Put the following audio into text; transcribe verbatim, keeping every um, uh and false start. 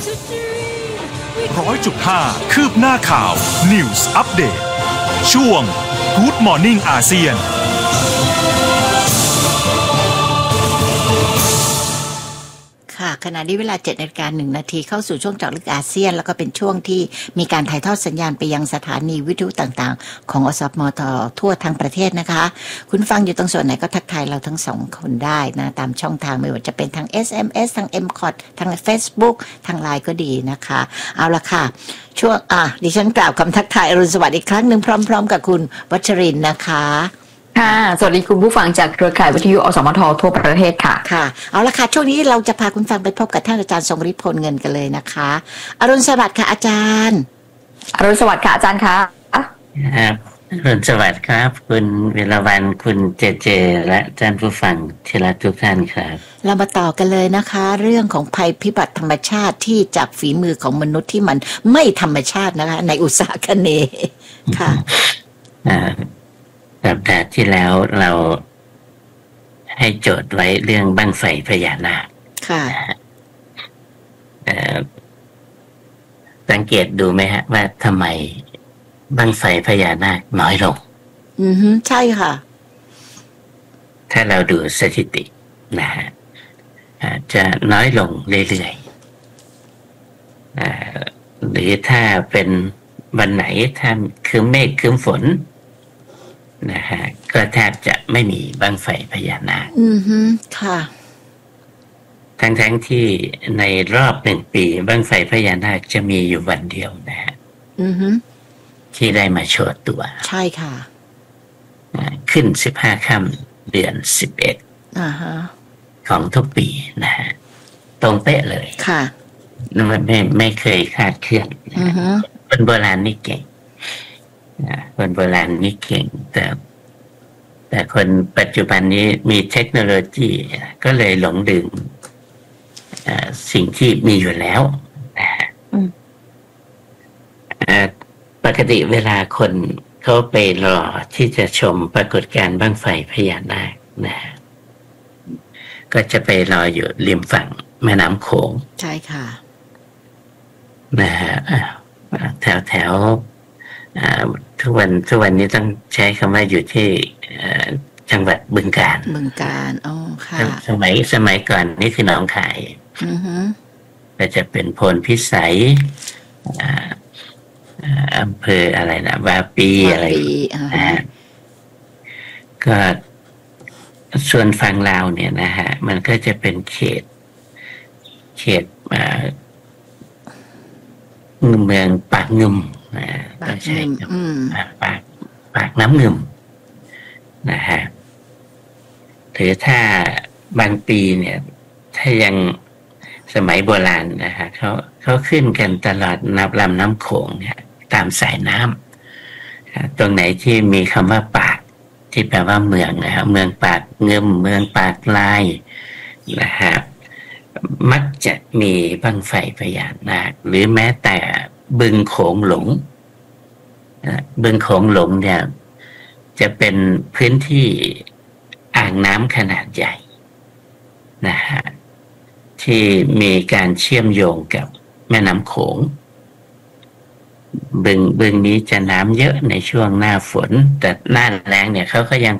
ร้อยจุดห้าคืบหน้าข่าว News Update ช่วง Good Morning อาเซียนค่ะขณะนี้เวลา เจ็ดนาฬิกาหนึ่งนาทีเข้าสู่ช่วงเจาะลึกอาเซียนแล้วก็เป็นช่วงที่มีการถ่ายทอดสัญญาณไปยังสถานีวิทยุต่างๆของอสมททั่วทั้งประเทศนะคะคุณฟังอยู่ตรงส่วนไหนก็ทักทายเราทั้งสองคนได้นะตามช่องทางไม่ว่าจะเป็นทาง เอส เอ็ม เอส ทาง เอ็ม คอ ที ทาง Facebook ทาง ไลน์ ก็ดีนะคะเอาละค่ะช่วงอ่ะดิฉันกล่าวคำทักทายอรุณสวัสดิ์อีกครั้งหนึ่งพร้อมๆกับคุณวัชรินทร์นะคะค่ะสวัสดีคุณผู้ฟังจากเครือข่ายวิทยุอสมททั่วประเทศค่ะค่ะเอาละค่ะช่วงนี้เราจะพาคุณฟังไปพบกับท่านอาจารย์ทรงฤทธิ์พลเงินกันเลยนะคะอรุณสวัสดิ์ค่ะอาจารย์อรุณสวัสดิ์ค่ะอาจารย์คะครับอรุณสวัสดิ์ครับคุณเวรวรรณคุณเจเจและท่านผู้ฟังที่รักทุกท่านครับเรามาต่อกันเลยนะคะเรื่องของภัยพิบัติธรรมชาติที่จากฝีมือของมนุษย์ที่มันไม่ธรรมชาตินะคะในอุตสาหกรรมค่ะสัปดาห์ที่แล้วเราให้โจทย์ไว้เรื่องบั้งไฟพญานาคค่ะสังเกตดูไหมฮะว่าทำไมบั้งไฟพญานาคน้อยลงอือฮึใช่ค่ะถ้าเราดูสถิตินะฮะจะน้อยลงเรื่อยๆหรือถ้าเป็นวันไหนถ้าคืมเมฆคืมฝนนะฮะก็แทบจะไม่มีบั้งไฟพญานาคอือฮึค่ะทั้งๆ ท, ที่ในรอบหนึ่งปีบั้งไฟพญานาคจะมีอยู่วันเดียวนะฮะอือฮึที่ได้มาโชว์ตัวใช่ค่ะขึ้นสิบห้าค่ำเดือนสิบเอ็ดอ่าฮะของทุกปีนะฮะตรงเป๊ะเลยค่ะไม่ไม่ไม่เคยคลาดเคลื่อนอือฮึคนโบราณนี่เก่งคนโบราณนี่เก่งแต่แต่คนปัจจุบันนี้มีเทคโนโลยีก็เลยหลงลืมสิ่งที่มีอยู่แล้วนะฮะปกติเวลาคนเขาไปรอที่จะชมปรากฏการณ์บั้งไฟพญานาคนะฮะก็จะไปรออยู่ริมฝั่งแม่น้ำโขงใช่ค่ะนะฮะแถวแถวทุกวันทุกวันนี้ต้องใช้คำว่าอยู่ที่จังหวัดบึงกาฬบึงกาฬอ๋อค่ะสมัยสมัยก่อนนี่คือหนองคายอือฮึก็จะเป็นโพนพิสัยอำเภออะไรนะวาปีอะไรนะก็ส่วนฝั่งลาวเนี่ยนะฮะมันก็จะเป็นเขตเขตเมืองปากงึมต้องใช้ปากปากน้ำงึมนะฮะหรือถ้าบางปีเนี่ยถ้ายังสมัยโบราณนะฮะเขาเขาขึ้นกันตลอดนับลำน้ำโขงเนี่ยตามสายน้ำตรงไหนที่มีคำว่าปากที่แปลว่าเมืองนะฮะเมืองปากเงิมเมืองปากลายนะฮะมักจะมีบั้งไฟพญานาคหรือแม้แต่บึงโขงหลงบึงโขงหลงเนี่ยจะเป็นพื้นที่อ่างน้ำขนาดใหญ่นะฮะที่มีการเชื่อมโยงกับแม่น้ำโขงบึงบึงนี้จะน้ำเยอะในช่วงหน้าฝนแต่หน้าแล้งเนี่ยเขาก็ยัง